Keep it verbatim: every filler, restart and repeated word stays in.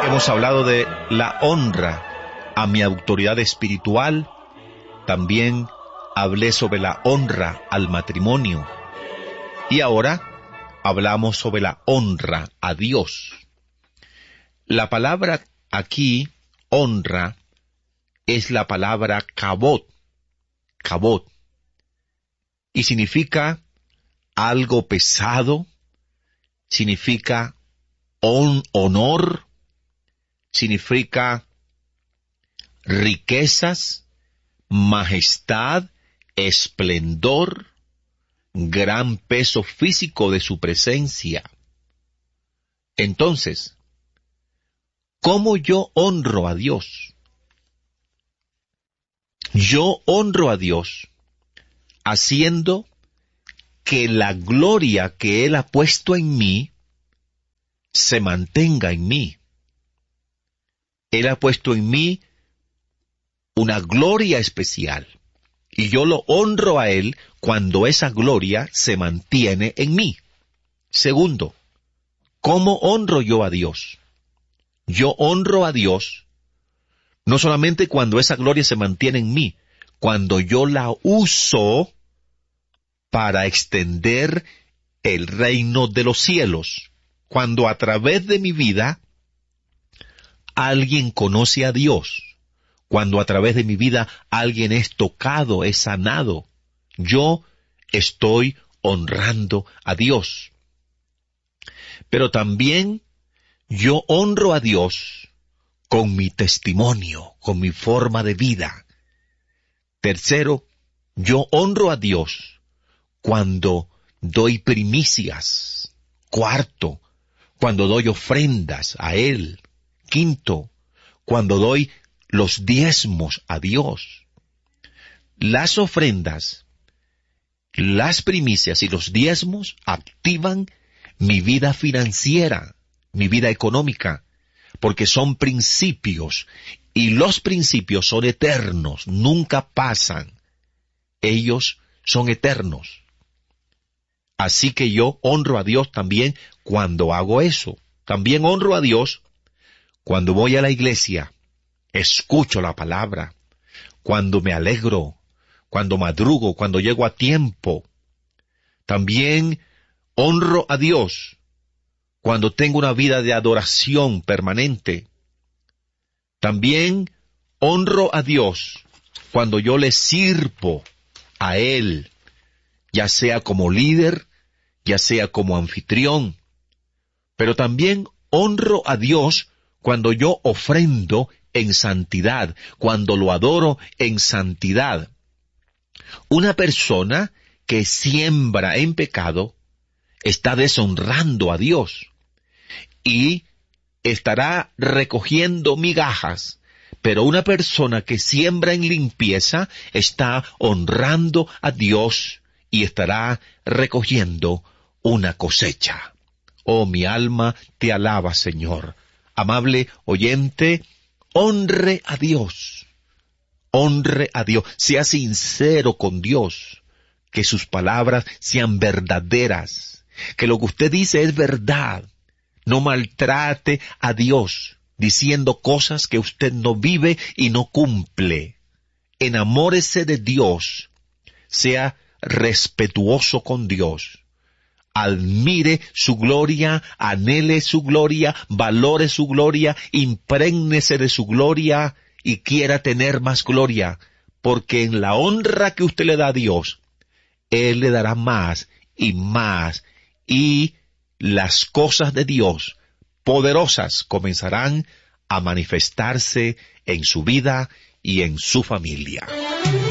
Hemos hablado de la honra a mi autoridad espiritual. También hablé sobre la honra al matrimonio. Y ahora hablamos sobre la honra a Dios. La palabra aquí, honra, es la palabra kabod. Kabod. Y significa algo pesado, significa on, honor, significa riquezas, majestad, esplendor, gran peso físico de su presencia. Entonces, ¿cómo yo honro a Dios? Yo honro a Dios haciendo que la gloria que Él ha puesto en mí se mantenga en mí. Él ha puesto en mí una gloria especial, y yo lo honro a Él cuando esa gloria se mantiene en mí. Segundo, ¿cómo honro yo a Dios? Yo honro a Dios no solamente cuando esa gloria se mantiene en mí, cuando yo la uso para extender el reino de los cielos, cuando a través de mi vida alguien conoce a Dios, cuando a través de mi vida alguien es tocado, es sanado, yo estoy honrando a Dios. Pero también yo honro a Dios con mi testimonio, con mi forma de vida. Tercero, yo honro a Dios cuando doy primicias. Cuarto, cuando doy ofrendas a Él. Quinto, cuando doy los diezmos a Dios. Las ofrendas, las primicias y los diezmos activan mi vida financiera, mi vida económica, porque son principios, y los principios son eternos, nunca pasan. Ellos son eternos. Así que yo honro a Dios también cuando hago eso. También honro a Dios cuando voy a la iglesia, escucho la palabra, cuando me alegro, cuando madrugo, cuando llego a tiempo. También honro a Dios cuando tengo una vida de adoración permanente. También honro a Dios cuando yo le sirvo a Él, ya sea como líder, ya sea como anfitrión. Pero también honro a Dios cuando yo ofrendo en santidad, cuando lo adoro en santidad. Una persona que siembra en pecado está deshonrando a Dios y estará recogiendo migajas, pero una persona que siembra en limpieza está honrando a Dios y estará recogiendo una cosecha. Oh, mi alma te alaba, Señor. Amable oyente, honre a Dios. Honre a Dios. Sea sincero con Dios. Que sus palabras sean verdaderas. Que lo que usted dice es verdad. No maltrate a Dios diciendo cosas que usted no vive y no cumple. Enamórese de Dios. Sea respetuoso con Dios. Admire su gloria, anhele su gloria, valore su gloria, imprégnese de su gloria y quiera tener más gloria, porque en la honra que usted le da a Dios, Él le dará más y más, y las cosas de Dios poderosas comenzarán a manifestarse en su vida y en su familia.